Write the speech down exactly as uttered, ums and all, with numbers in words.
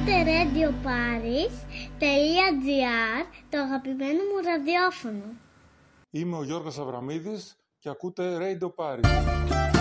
Ακούτε Radio Paris τελεία τζι άρ, το αγαπημένο μου ραδιόφωνο. Είμαι ο Γιώργος Αβραμίδης και ακούτε Radio Paris.